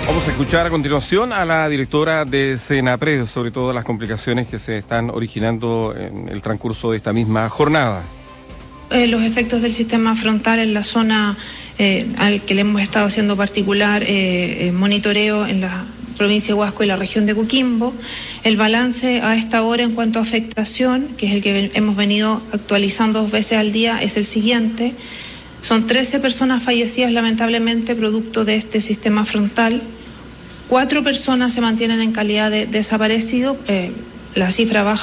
Vamos a escuchar a continuación a la directora de Senapred sobre todo las complicaciones que se están originando en el transcurso de esta misma jornada. Los efectos del sistema frontal en la zona al que le hemos estado haciendo particular monitoreo en la provincia de Huasco y la región de Coquimbo. El balance a esta hora en cuanto a afectación, que es el que hemos venido actualizando 2 veces al día, es el siguiente. Son 13 personas fallecidas lamentablemente producto de este sistema frontal. 4 personas se mantienen en calidad de desaparecido. La cifra baja